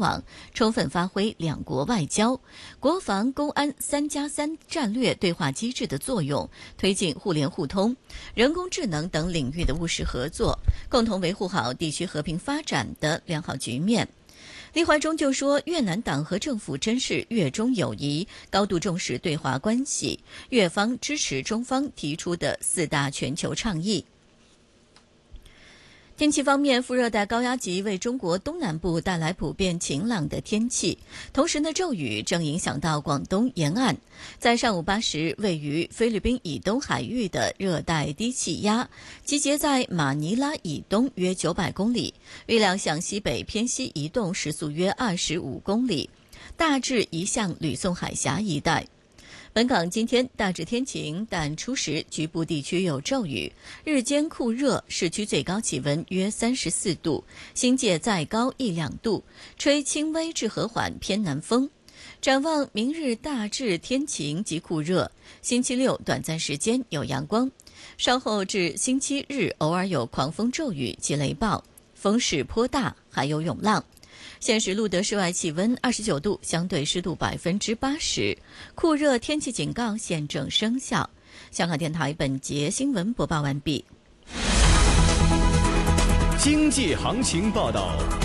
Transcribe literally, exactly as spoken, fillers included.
往，充分发挥两国外交、国防、公安三加三战略对话机制的作用，推进互联互通、人工智能等领域的务实合作，共同维护好地区和平发展的良好局面。李怀忠就说，越南党和政府珍视越中友谊，高度重视对华关系，越方支持中方提出的四大全球倡议。天气方面，副热带高压脊为中国东南部带来普遍晴朗的天气，同时呢，骤雨正影响到广东沿岸。在上午八时，位于菲律宾以东海域的热带低气压集结在马尼拉以东约九百公里，预料向西北偏西移动，时速约二十五公里，大致移向吕宋海峡一带。本港今天大致天晴，但初时局部地区有骤雨，日间酷热，市区最高气温约三十四度，新界再高一两度，吹轻微至和缓偏南风。展望明日大致天晴及酷热，星期六短暂时间有阳光，稍后至星期日偶尔有狂风骤雨及雷暴，风势颇大，还有涌浪。现时录得室外气温二十九度，相对湿度百分之八十，酷热天气警告现正生效。香港电台本节新闻播报完毕。 经济行情报道。